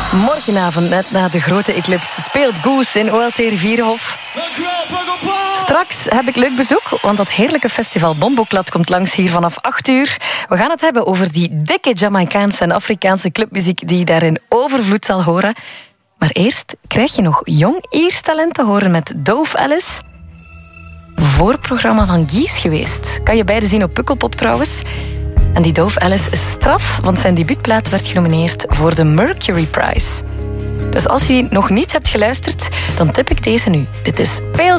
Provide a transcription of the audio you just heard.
Morgenavond, net na de grote eclipse, speelt Goose in OLT Rivierenhof. Straks heb ik leuk bezoek, want dat heerlijke festival Bomboclat komt langs hier vanaf 8 uur. We gaan het hebben over die dikke Jamaicaanse en Afrikaanse clubmuziek die je daar in overvloed zal horen. Maar eerst krijg je nog jong Iers talent te horen met Dove Alice. Voorprogramma van Gies geweest. Kan je beide zien op Pukkelpop trouwens. En die Dove Alice is straf, want zijn debuutplaat werd genomineerd voor de Mercury Prize. Dus als je nog niet hebt geluisterd, dan tip ik deze nu. Dit is Pale